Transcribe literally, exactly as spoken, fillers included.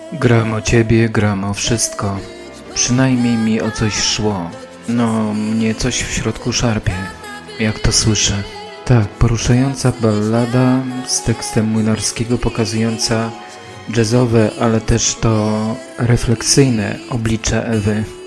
Gram o ciebie, gram o wszystko. Przynajmniej mi o coś szło. No, mnie coś w środku szarpie, jak to słyszę. Tak, poruszająca ballada z tekstem Młynarskiego, pokazująca jazzowe, ale też to refleksyjne oblicze Ewy.